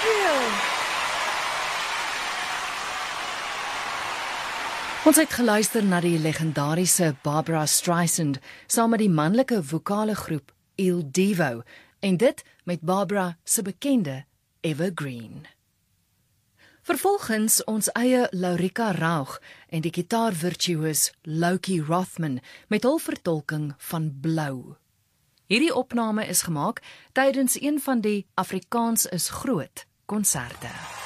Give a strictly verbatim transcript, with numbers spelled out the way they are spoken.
you. Ons het geluister na die legendariese Barbra Streisand saam met die manlike vokale groep Il Divo en dit met Barbra se bekende Evergreen. Vervolgens ons eie Laurika Raug en die gitaarvirtuoos Loki Rothman met hul vertolking van Blou. Hierdie opname is gemaak tydens een van die Afrikaans is groot konserte.